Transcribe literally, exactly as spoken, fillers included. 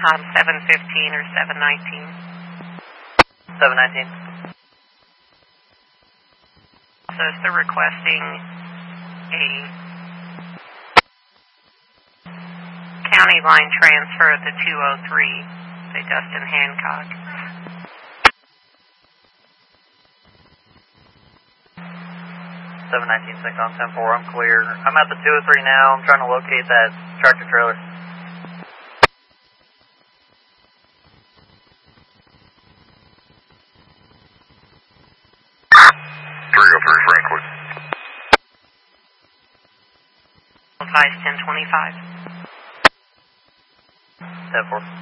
on seven fifteen or seven nineteen. seven nineteen. So they're requesting a county line transfer at the two oh three, say Dustin Hancock. seven nineteen, six on ten four, I'm clear. I'm at the two oh three now. I'm trying to locate that tractor trailer. three oh three, Franklin. Advice ten twenty-five. ten four.